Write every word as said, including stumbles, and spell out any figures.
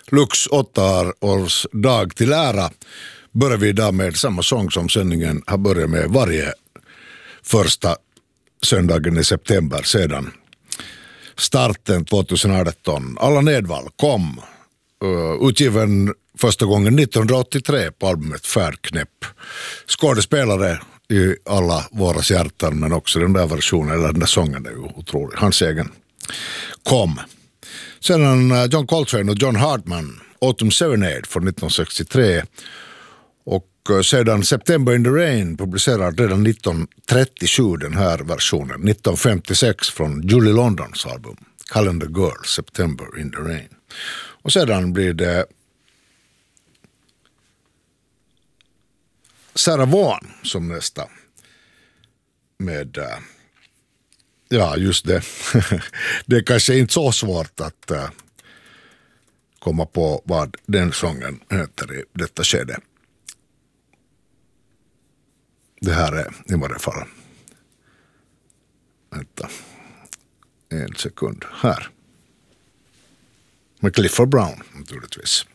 Lux åtta års dag till ära börjar vi idag med samma sång som sändningen har börjat med varje första söndagen i september sedan starten tjugoarton. Allan Edwall kom, uh, utgiven första gången nittonhundraåttiotre på albumet Färdknäpp. Skådespelare i alla våra hjärtan, men också den där versionen, eller den där sången är ju otrolig. Hans egen kom. Sedan uh, John Coltrane och John Hartman, Autumn Serenade från nittonhundrasextiotre. Och sedan September in the Rain publicerad redan nittonhundratrettiosju den här versionen. nittonhundrafemtiosex från Julie Londons album Calendar Girl, September in the Rain. Och sedan blir det Sarah Vaughan som nästa med, ja just det, det är kanske inte så svårt att uh, komma på vad den sången heter i detta skede. Det här är i varje fall, vänta, en sekund här. Med Clifford Brown naturligtvis.